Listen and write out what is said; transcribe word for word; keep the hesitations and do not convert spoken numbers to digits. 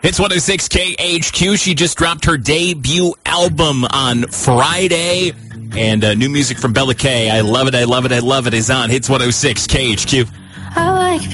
It's one oh six K H Q. She just dropped her debut album on Friday. And uh, new music from Bella K. I love it, I love it, I love it is on Hits one oh six K H Q. I like